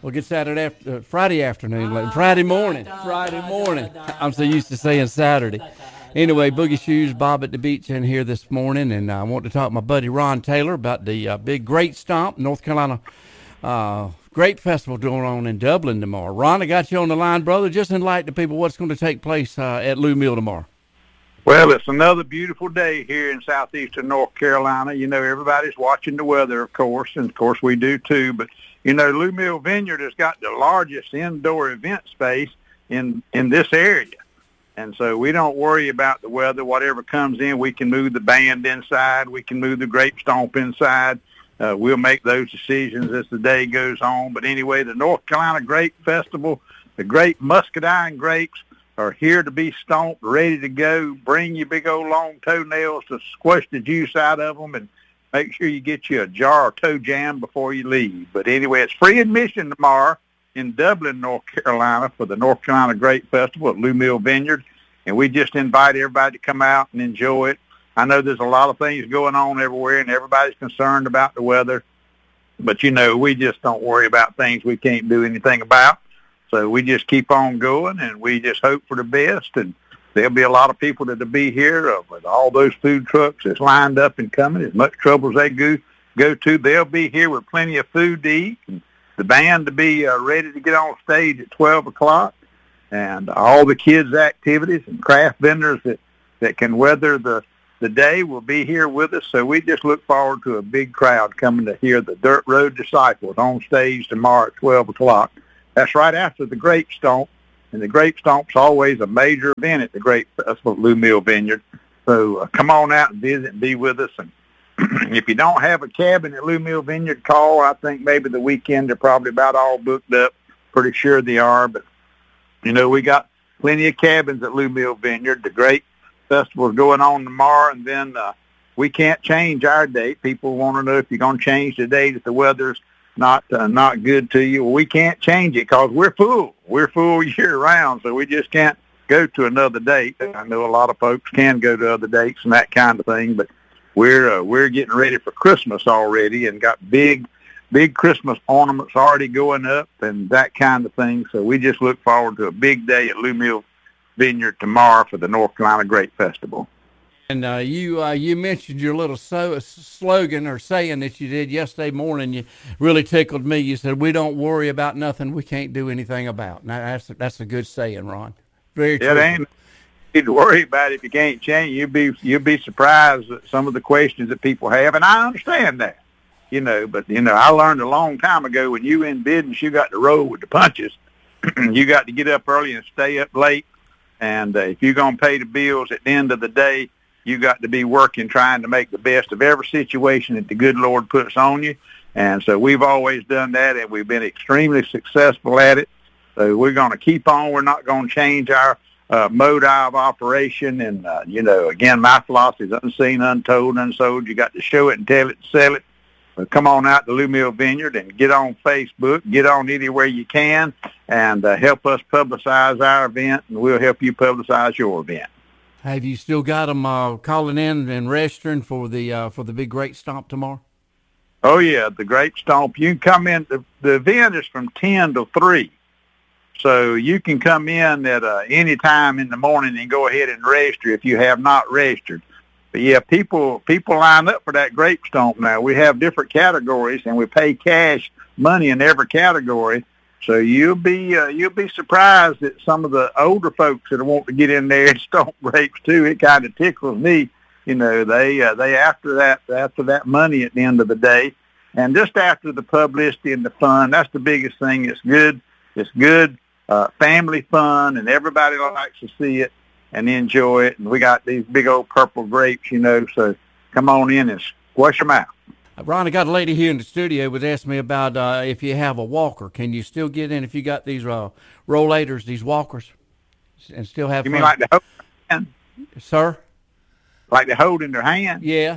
Well, get Friday afternoon, Friday morning. I'm so used to saying Saturday. Anyway, Boogie Shoes, Bob at the beach in here this morning, and I want to talk to my buddy Ron Taylor about the big Great Stomp, North Carolina Grape Festival going on in Dublin tomorrow. Ron, I got you on the line, brother. Just enlighten the people what's going to take place at Lou Mill tomorrow. Well, it's another beautiful day here in southeastern North Carolina. You know, everybody's watching the weather, of course, and of course we do too. But, you know, Lou Mill Vineyard has got the largest indoor event space in this area. And so we don't worry about the weather. Whatever comes in, we can move the band inside. We can move the grape stomp inside. We'll make those decisions as the day goes on. But anyway, the North Carolina Grape Festival, the great muscadine grapes, are here to be stomped, ready to go. Bring your big old long toenails to squash the juice out of them, and make sure you get you a jar of toe jam before you leave. But anyway, it's free admission tomorrow in Dublin, North Carolina, for the North Carolina Grape Festival at Lou Mill Vineyard, and we just invite everybody to come out and enjoy it. I know there's a lot of things going on everywhere, and everybody's concerned about the weather, but, you know, we just don't worry about things we can't do anything about. So we just keep on going, and we just hope for the best. And there'll be a lot of people that'll be here with all those food trucks that's lined up and coming. As much trouble as they go to, they'll be here with plenty of food to eat, and the band to be ready to get on stage at 12 o'clock, and all the kids' activities and craft vendors that can weather the day will be here with us. So we just look forward to a big crowd coming to hear the Dirt Road Disciples on stage tomorrow at 12 o'clock. That's right after the Grape Stomp, and the Grape Stomp's always a major event at the Grape Festival at Lou Mill Vineyard. So come on out and visit and be with us. And if you don't have a cabin at Lou Mill Vineyard, call. I think maybe the weekend they're probably about all booked up. Pretty sure they are. But, you know, we got plenty of cabins at Lou Mill Vineyard. The Grape Festival is going on tomorrow, and then we can't change our date. People want to know if you're going to change the date if the weather's not good to you. Well, we can't change it because we're full. We're full year round, so we just can't go to another date. I know a lot of folks can go to other dates and that kind of thing, but we're getting ready for Christmas already and got big Christmas ornaments already going up and that kind of thing. So we just look forward to a big day at Lou Mill Vineyard tomorrow for the North Carolina Grape Festival. And you mentioned your little slogan or saying that you did yesterday morning. You really tickled me. You said, "We don't worry about nothing we can't do anything about." Now, that's a good saying, Ron. Very true. It ain't need to worry about it if you can't change. You'll be surprised at some of the questions that people have, and I understand that. You know, but you know, I learned a long time ago when you in business, you got to roll with the punches. You got to get up early and stay up late, and if you're gonna pay the bills at the end of the day, you got to be working, trying to make the best of every situation that the good Lord puts on you. And so we've always done that, and we've been extremely successful at it. So we're going to keep on. We're not going to change our mode of operation. And, you know, again, my philosophy is unseen, untold, unsold. You got to show it and tell it and sell it. So come on out to Lou Mill Vineyard and get on Facebook, get on anywhere you can, and help us publicize our event, and we'll help you publicize your event. Have you still got them calling in and registering for the big Grape Stomp tomorrow? Oh, yeah, the Grape Stomp. You can come in. The event is from 10 to 3. So you can come in at any time in the morning and go ahead and register if you have not registered. But, yeah, people line up for that Grape Stomp now. We have different categories, and we pay cash money in every category. So you'll be surprised at some of the older folks that want to get in there and stomp grapes too. It kind of tickles me, you know. They after that money at the end of the day, and just after the publicity and the fun. That's the biggest thing. It's good. It's good family fun, and everybody likes to see it and enjoy it. And we got these big old purple grapes, you know. So come on in and squash them out. Ron, I got a lady here in the studio was asking me about if you have a walker. Can you still get in if you got these rollators, these walkers, and still have fun? You mean like the hold in hand? Sir? Like the hold in their hand? Yeah.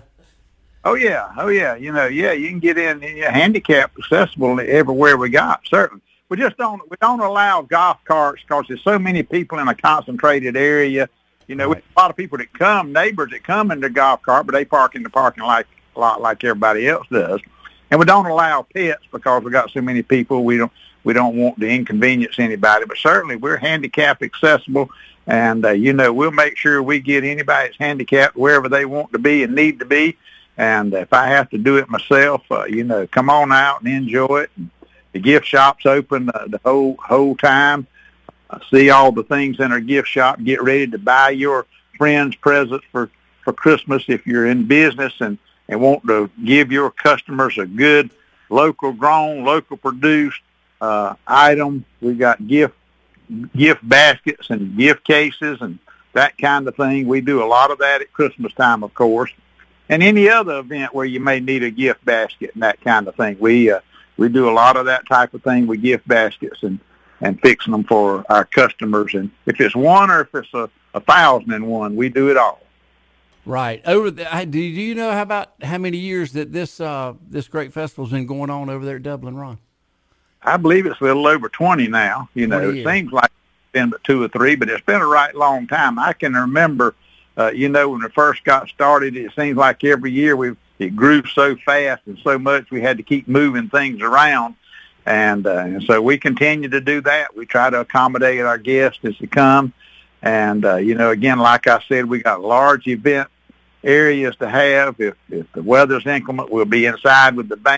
Oh, yeah. You know, yeah, you can get in handicap accessible everywhere we got, certainly. We don't allow golf carts because there's so many people in a concentrated area. You know, right. A lot of people neighbors that come in their golf cart, but they park in the parking lot like everybody else does. And we don't allow pets because we got so many people. We don't want to inconvenience anybody. But certainly we're handicap accessible, and we'll make sure we get anybody that's handicapped wherever they want to be and need to be. And if I have to do it myself, come on out and enjoy it. The gift shop's open the whole time. See all the things in our gift shop. Get ready to buy your friends presents for Christmas if you're in business and want to give your customers a good local grown, local produced item. We got gift baskets and gift cases and that kind of thing. We do a lot of that at Christmas time, of course, and any other event where you may need a gift basket and that kind of thing. We do a lot of that type of thing with gift baskets and fixing them for our customers. And if it's one or if it's 1,001, we do it all. Right. Do you know how many years that this great festival's been going on over there at Dublin, Ron? I believe it's a little over 20 now. It seems like it's been but 2 or 3, but it's been a right long time. I can remember, when we first got started, it seems like every year it grew so fast and so much we had to keep moving things around. And so we continue to do that. We try to accommodate our guests as they come. And, again, like I said, we got large event areas to have. If the weather's inclement, we'll be inside with the band.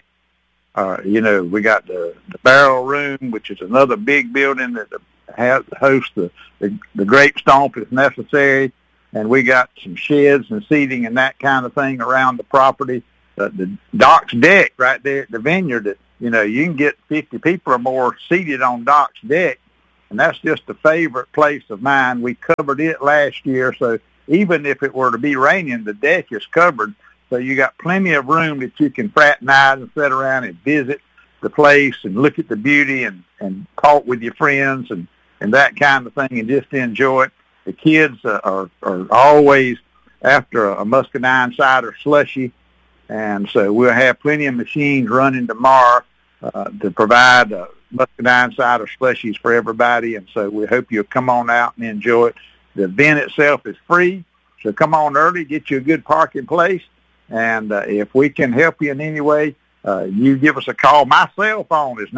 We got the barrel room, which is another big building that hosts the grape stomp if necessary. And we got some sheds and seating and that kind of thing around the property. The Doc's deck right there at the vineyard that, you can get 50 people or more seated on Doc's deck, and that's just a favorite place of mine. We covered it last year, so even if it were to be raining, the deck is covered, so you got plenty of room that you can fraternize and sit around and visit the place and look at the beauty and talk with your friends and that kind of thing and just enjoy it. The kids are always after a muscadine cider slushy. And so we'll have plenty of machines running tomorrow to provide muscadine cider slushies for everybody. And so we hope you'll come on out and enjoy it. The event itself is free, so come on early, get you a good parking place. And if we can help you in any way, you give us a call. My cell phone is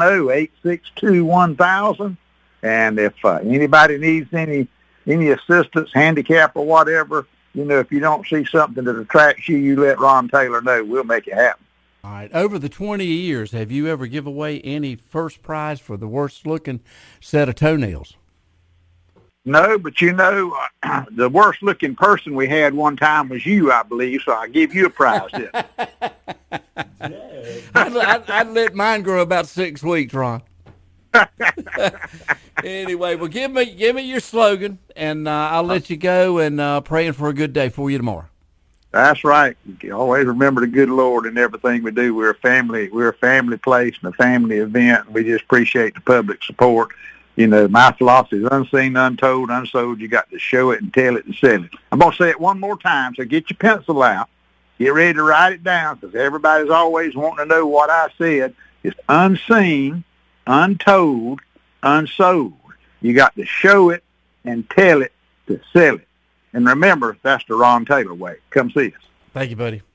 910-862-1000. And if anybody needs any assistance, handicap or whatever, if you don't see something that attracts you, you let Ron Taylor know. We'll make it happen. All right. Over the 20 years, have you ever give away any first prize for the worst-looking set of toenails? No, but the worst-looking person we had one time was you, I believe, so I'll give you a prize. I'd let mine grow about 6 weeks, Ron. Anyway, well, give me your slogan, and I'll let you go. And praying for a good day for you tomorrow. That's right. You always remember the good Lord in everything we do. We're a family place and a family event. And we just appreciate the public support. My philosophy is unseen, untold, unsold. You got to show it and tell it and sell it. I'm going to say it one more time. So get your pencil out. Get ready to write it down because everybody's always wanting to know what I said. It's unseen, untold, unsold. You got to show it and tell it to sell it. And remember, that's the Ron Taylor way. Come see us. Thank you, buddy.